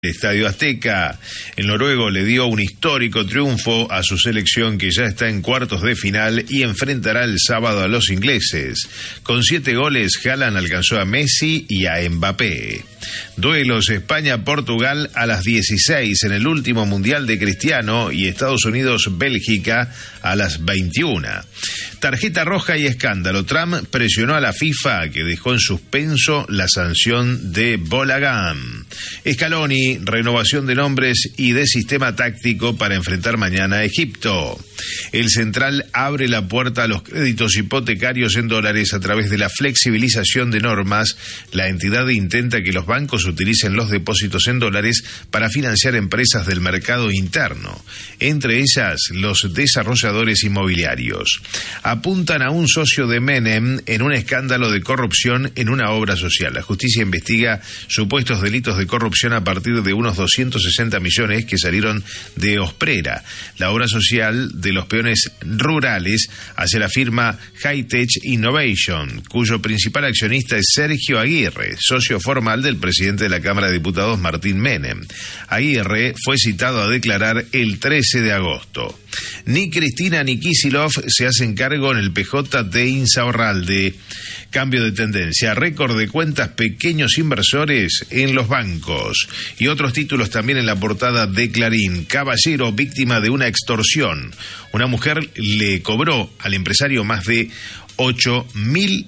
Estadio Azteca. El noruego le dio un histórico triunfo a su selección, que ya está en cuartos de final y enfrentará el sábado a los ingleses. Con 7 goles, Haaland alcanzó a Messi y a Mbappé. Duelos: España-Portugal a las 16 en el último Mundial de Cristiano, y Estados Unidos-Bélgica a las 21. Tarjeta roja y escándalo. Trump presionó a la FIFA, que dejó en suspenso la sanción de Bolagán. Scaloni: renovación de nombres y de sistema táctico para enfrentar mañana a Egipto. El central abre la puerta a los créditos hipotecarios en dólares a través de la flexibilización de normas. La entidad intenta que los bancos utilicen los depósitos en dólares para financiar empresas del mercado interno, entre ellas los desarrolladores inmobiliarios. Apuntan a un socio de Menem en un escándalo de corrupción en una obra social. La justicia investiga supuestos delitos de corrupción a partir de unos 260 millones que salieron de Osprera, la obra social de los peones rurales, hacia la firma High Tech Innovation, cuyo principal accionista es Sergio Aguirre, socio formal del presidente de la Cámara de Diputados, Martín Menem. Aguirre fue citado a declarar el 13 de agosto. Ni Cristina ni Kicillof se hacen cargo en el PJ de Insaurralde. Cambio de tendencia, récord de cuentas pequeños inversores en los bancos. Y otros títulos también en la portada de Clarín. Caballero víctima de una extorsión. Una mujer le cobró al empresario más de $8.000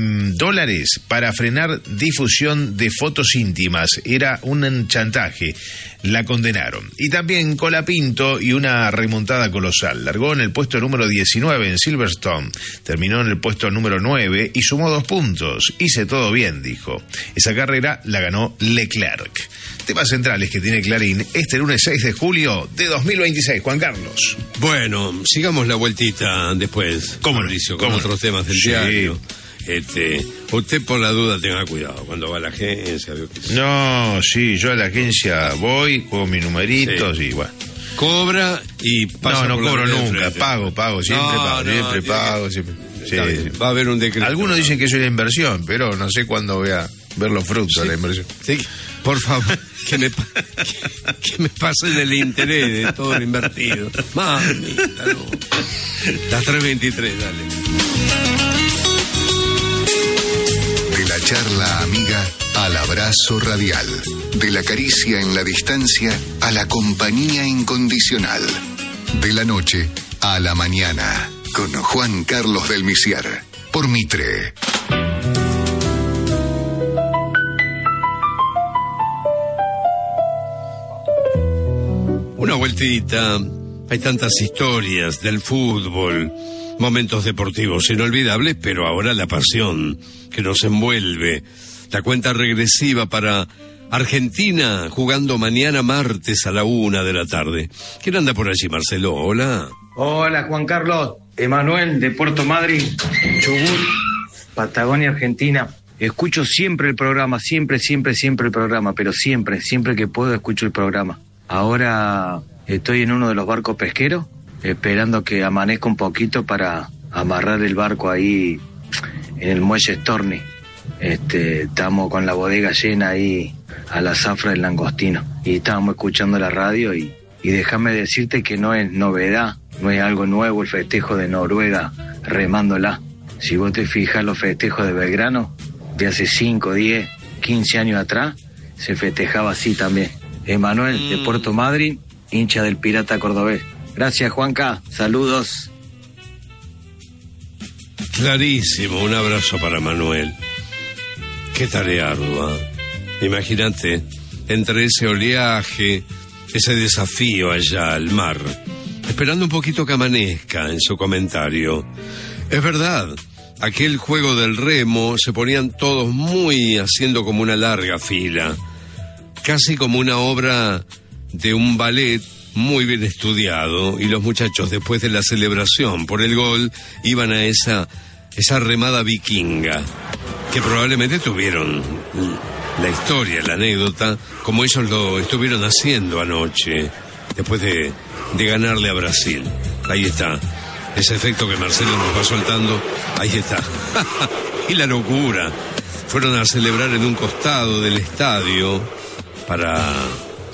para frenar difusión de fotos íntimas. Era un chantaje. La condenaron. Y también Colapinto y una remontada colosal. Largó en el puesto número 19 en Silverstone, terminó en el puesto número 9 y sumó 2 puntos. Hice todo bien, dijo. Esa carrera la ganó Leclerc. Temas centrales que tiene Clarín este lunes 6 de julio de 2026. Juan Carlos. Bueno, sigamos la vueltita después, ¿Cómo Mauricio, con otros temas del diario. Usted por la duda tenga cuidado cuando va a la agencia. No, sí, yo a la agencia voy, juego mis numeritos y bueno. Cobra y pasa. No por cobro la nunca, pago, siempre pago. Siempre. Sí. Va a haber un decreto. Algunos dicen que es una inversión, pero no sé cuándo voy a ver los frutos de la inversión. Sí. Por favor, que me pasen el interés de todo lo invertido. Mamita, no. Las 3:23, dale. De la charla amiga al abrazo radial. De la caricia en la distancia a la compañía incondicional. De la noche a la mañana. Con Juan Carlos del Misiar. Por Mitre. Una vueltita. Hay tantas historias del fútbol, momentos deportivos inolvidables, pero ahora la pasión que nos envuelve. La cuenta regresiva para Argentina jugando mañana martes a la 1 de la tarde. ¿Quién anda por allí, Marcelo? Hola. Hola, Juan Carlos. Emanuel, de Puerto Madryn, Chubut, Patagonia, Argentina. Escucho siempre el programa, siempre el programa, pero siempre que puedo escucho el programa. Ahora estoy en uno de los barcos pesqueros, esperando que amanezca un poquito para amarrar el barco ahí en el muelle Storni. Estamos con la bodega llena ahí a la zafra del langostino y estábamos escuchando la radio y déjame decirte que no es novedad, no es algo nuevo el festejo de Noruega remándola. Si vos te fijas, los festejos de Belgrano de hace 5, 10, 15 años atrás se festejaba así también. Emanuel, de Puerto Madryn, hincha del Pirata Cordobés. Gracias, Juanca. Saludos. Clarísimo, un abrazo para Manuel. Qué tarea ardua. Imagínate, entre ese oleaje, ese desafío allá al mar, esperando un poquito que amanezca en su comentario. Es verdad, aquel juego del remo se ponían todos muy haciendo como una larga fila, casi como una obra de un ballet muy bien estudiado, y los muchachos, después de la celebración por el gol, iban a esa remada vikinga, que probablemente tuvieron la historia, la anécdota, como ellos lo estuvieron haciendo anoche, después de ganarle a Brasil. Ahí está, ese efecto que Marcelo nos va soltando, ahí está. Y la locura, fueron a celebrar en un costado del estadio para